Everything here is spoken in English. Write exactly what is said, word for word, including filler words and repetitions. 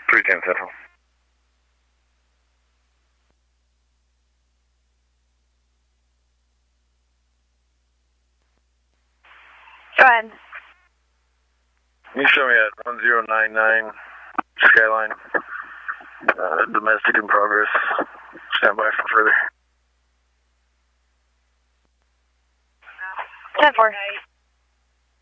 three ten Central. Go ahead. Can you show me at one zero nine nine Skyline, uh, domestic in progress. Stand by for further. ten four.